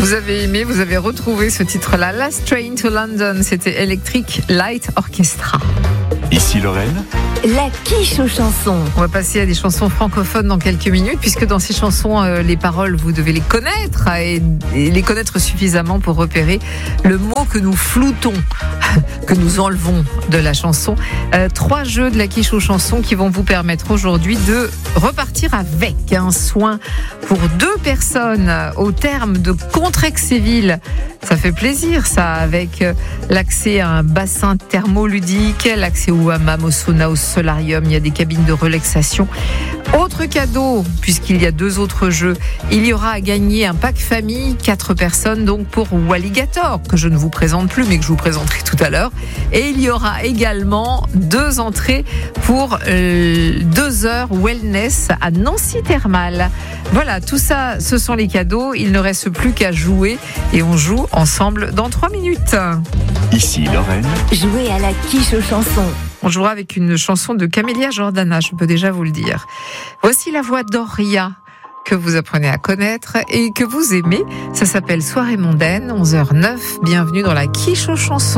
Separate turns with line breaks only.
Vous avez aimé, vous avez retrouvé ce titre-là, Last Train to London, c'était Electric Light Orchestra.
Ici Lorraine.
La quiche aux chansons.
On va passer à des chansons francophones dans quelques minutes, puisque dans ces chansons, les paroles, vous devez les connaître et les connaître suffisamment pour repérer le mot que nous floutons, que nous enlevons de la chanson. 3 jeux de la quiche aux chansons qui vont vous permettre aujourd'hui de repartir avec un soin pour 2 personnes au terme de Contrexéville. Ça fait plaisir, ça, avec l'accès à un bassin thermoludique, l'accès au hammam, au sauna, au solarium, il y a des cabines de relaxation. Autre cadeau, puisqu'il y a 2 autres jeux, il y aura à gagner un pack famille, 4 personnes, donc pour Walligator, que je ne vous présente plus, mais que je vous présenterai tout à l'heure. Et il y aura également 2 entrées pour 2 heures wellness à Nancy Thermal. Voilà, tout ça, ce sont les cadeaux. Il ne reste plus qu'à jouer et on joue ensemble dans 3 minutes.
Ici Lorraine.
Jouez à la quiche aux chansons.
On jouera avec une chanson de Camélia Jordana, je peux déjà vous le dire. Voici la voix d'Oria, que vous apprenez à connaître et que vous aimez. Ça s'appelle Soirée mondaine, 11h09. Bienvenue dans la quiche aux chansons.